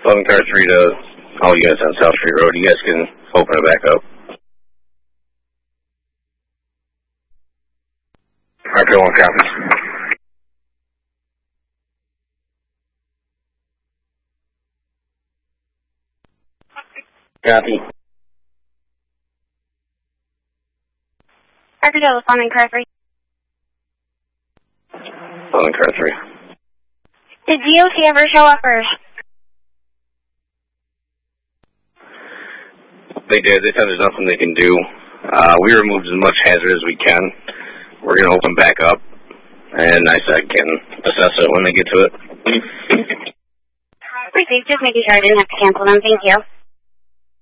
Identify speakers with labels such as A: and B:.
A: 11 car 3 to all units on South Street Road. You guys can open it back up. RPO 1 copies. Copy.
B: RPO, responding car 3.
A: 11 car 3.
B: Did DOT ever show up or?
A: They did. They said there's nothing they can do. We removed as much hazard as we can. We're going to open back up. And I said I can assess it when they get to it.
B: Received. Just making sure I didn't have to cancel them. Thank you.